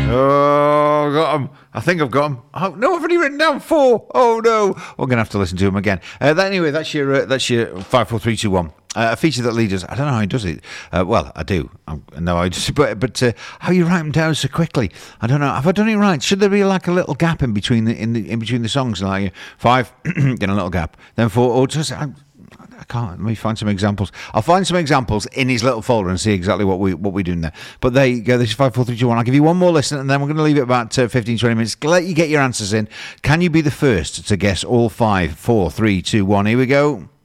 Oh, got them. I think I've got them. Oh, no, I've only written down 4. Oh, no. I'm going to have to listen to them again. Anyway, that's your 5, 4, 3, 2, 1. A feature that leads us. I don't know how he does it. Well, I do. I just. But how you write them down so quickly? I don't know. Have I done it right? Should there be like a little gap in between the songs? Like 5, then a little gap, then 4, or just. I can't. Let me find some examples. I'll find some examples in his little folder and see exactly what we're doing there. But there you go. This is 5, 4, 3, 2, 1. I'll give you one more listen, and then we're going to leave it about 15, 20 minutes. Let you get your answers in. Can you be the first to guess all 5, 4, 3, 2, 1? Here we go.